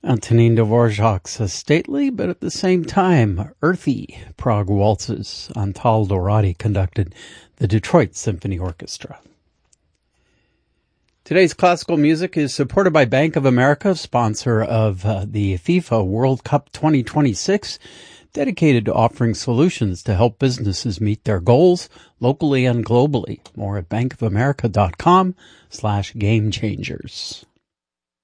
Antonin Dvorak's stately, but at the same time earthy Prague waltzes Antal Dorati conducted the Detroit Symphony Orchestra. Today's classical music is supported by Bank of America, sponsor of the FIFA World Cup 2026, dedicated to offering solutions to help businesses meet their goals locally and globally. More at bankofamerica.com/gamechangers.